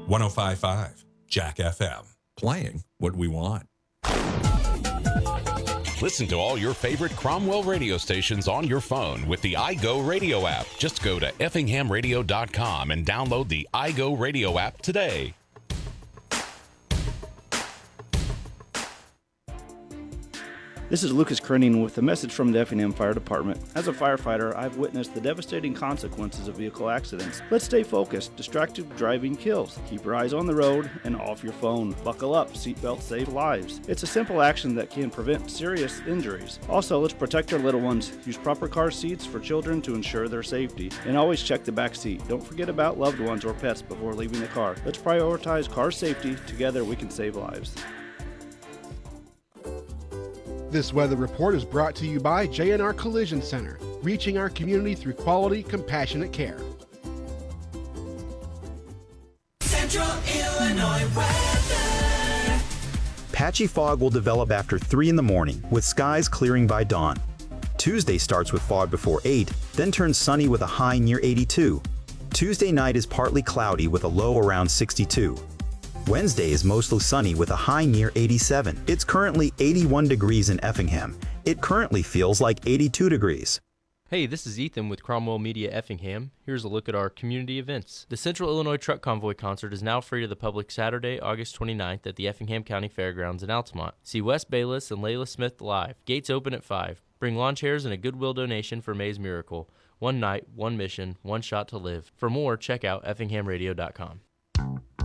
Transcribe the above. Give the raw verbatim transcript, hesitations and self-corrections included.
one oh five point five Jack F M. Playing what we want. Listen to all your favorite Cromwell radio stations on your phone with the iGo Radio app. Just go to effingham radio dot com and download the iGo Radio app today. This is Lucas Krenning with a message from the Effingham Fire Department. As a firefighter, I've witnessed the devastating consequences of vehicle accidents. Let's stay focused. Distracted driving kills. Keep your eyes on the road and off your phone. Buckle up. Seatbelts save lives. It's a simple action that can prevent serious injuries. Also, let's protect our little ones. Use proper car seats for children to ensure their safety. And always check the back seat. Don't forget about loved ones or pets before leaving the car. Let's prioritize car safety. Together we can save lives. This weather report is brought to you by J and R Collision Center, reaching our community through quality, compassionate care. Central Illinois weather. Patchy fog will develop after three in the morning, with skies clearing by dawn. Tuesday starts with fog before eight, then turns sunny with a high near eighty-two. Tuesday night is partly cloudy with a low around sixty-two. Wednesday is mostly sunny with a high near eighty-seven. It's currently eighty-one degrees in Effingham. It currently feels like eighty-two degrees. Hey, this is Ethan with Cromwell Media Effingham. Here's a look at our community events. The Central Illinois Truck Convoy Concert is now free to the public Saturday, August twenty-ninth at the Effingham County Fairgrounds in Altamont. See Wes Bayless and Layla Smith live. Gates open at five. Bring lawn chairs and a Goodwill donation for May's Miracle. One night, one mission, one shot to live. For more, check out effingham radio dot com.